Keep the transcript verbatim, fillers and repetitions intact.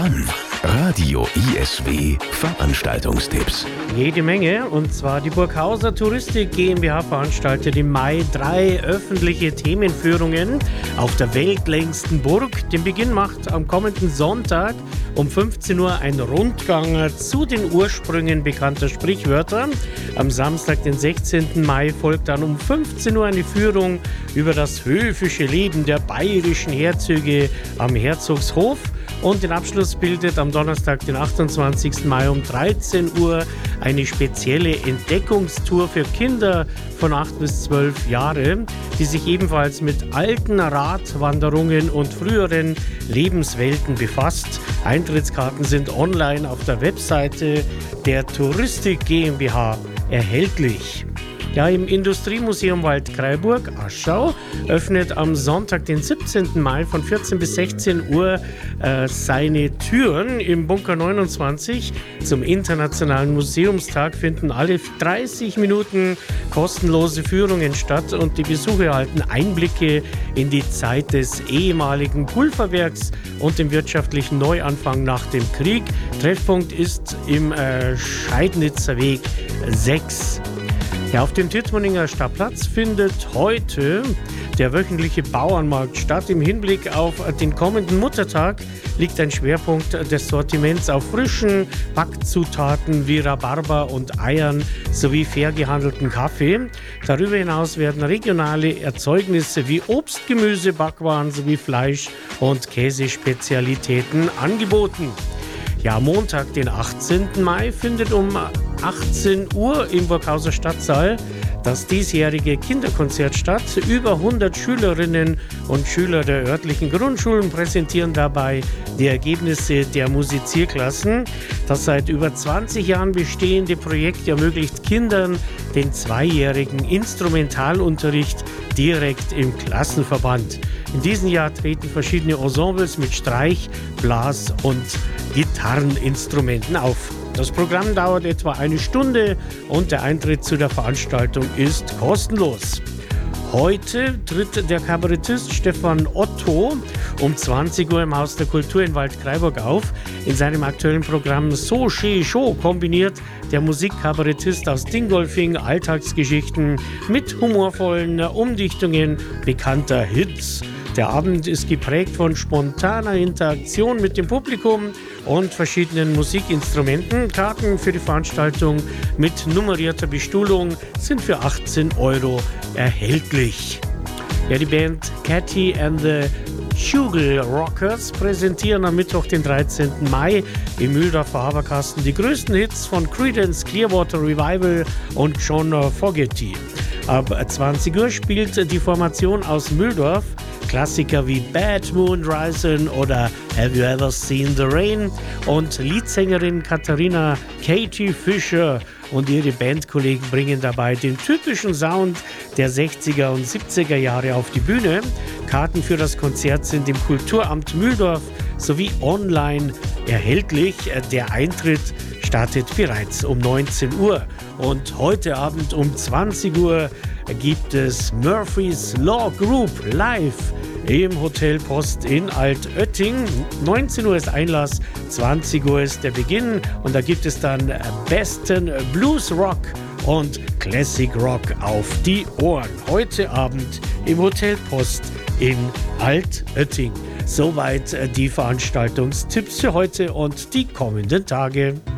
Wann? Radio I S W Veranstaltungstipps. Jede Menge, und zwar die Burghauser Touristik GmbH veranstaltet im Mai drei öffentliche Themenführungen auf der weltlängsten Burg. Den Beginn macht am kommenden Sonntag um fünfzehn Uhr ein Rundgang zu den Ursprüngen bekannter Sprichwörter. Am Samstag, den sechzehnten Mai, folgt dann um fünfzehn Uhr eine Führung über das höfische Leben der bayerischen Herzöge am Herzogshof. Und den Abschluss bildet am Donnerstag, den achtundzwanzigsten Mai um dreizehn Uhr eine spezielle Entdeckungstour für Kinder von acht bis zwölf Jahre, die sich ebenfalls mit alten Radwanderungen und früheren Lebenswelten befasst. Eintrittskarten sind online auf der Webseite der Touristik GmbH erhältlich. Ja, im Industriemuseum Waldkraiburg, Aschau, öffnet am Sonntag, den siebzehnten Mai von vierzehn bis sechzehn Uhr äh, seine Türen. Im Bunker neunundzwanzig zum Internationalen Museumstag finden alle dreißig Minuten kostenlose Führungen statt und die Besucher erhalten Einblicke in die Zeit des ehemaligen Pulverwerks und dem wirtschaftlichen Neuanfang nach dem Krieg. Treffpunkt ist im äh, Scheidnitzer Weg sechs. Ja, auf dem Tittmoninger Stadtplatz findet heute der wöchentliche Bauernmarkt statt. Im Hinblick auf den kommenden Muttertag liegt ein Schwerpunkt des Sortiments auf frischen Backzutaten wie Rhabarber und Eiern sowie fair gehandelten Kaffee. Darüber hinaus werden regionale Erzeugnisse wie Obst, Gemüse, Backwaren sowie Fleisch- und Käsespezialitäten angeboten. Ja, Montag, den achtzehnten Mai, findet um achtzehn Uhr im Burghauser Stadtsaal das diesjährige Kinderkonzert statt. Über hundert Schülerinnen und Schüler der örtlichen Grundschulen präsentieren dabei die Ergebnisse der Musizierklassen. Das seit über zwanzig Jahren bestehende Projekt ermöglicht Kindern den zweijährigen Instrumentalunterricht direkt im Klassenverband. In diesem Jahr treten verschiedene Ensembles mit Streich-, Blas- und Gitarreninstrumenten auf. Das Programm dauert etwa eine Stunde und der Eintritt zu der Veranstaltung ist kostenlos. Heute tritt der Kabarettist Stefan Otto um zwanzig Uhr im Haus der Kultur in Waldkraiburg auf. In seinem aktuellen Programm So Che Show kombiniert der Musikkabarettist aus Dingolfing Alltagsgeschichten mit humorvollen Umdichtungen bekannter Hits. Der Abend ist geprägt von spontaner Interaktion mit dem Publikum und verschiedenen Musikinstrumenten. Karten für die Veranstaltung mit nummerierter Bestuhlung sind für achtzehn Euro erhältlich. Ja, die Band Catty and the Schugel Rockers präsentieren am Mittwoch, den dreizehnten Mai im Mühldorfer Haberkasten die größten Hits von Creedence Clearwater Revival und John Fogerty. Ab zwanzig Uhr spielt die Formation aus Mühldorf Klassiker wie Bad Moon Rising oder Have You Ever Seen the Rain, und Leadsängerin Katharina Katie Fischer und ihre Bandkollegen bringen dabei den typischen Sound der sechziger und siebziger Jahre auf die Bühne. Karten für das Konzert sind im Kulturamt Mühldorf sowie online erhältlich. Der Eintritt startet bereits um neunzehn Uhr. Und heute Abend um zwanzig Uhr gibt es Murphy's Law Group live im Hotel Post in Altötting. neunzehn Uhr ist Einlass, zwanzig Uhr ist der Beginn und da gibt es dann besten Blues Rock und Classic Rock auf die Ohren. Heute Abend im Hotel Post in Altötting. Soweit die Veranstaltungstipps für heute und die kommenden Tage.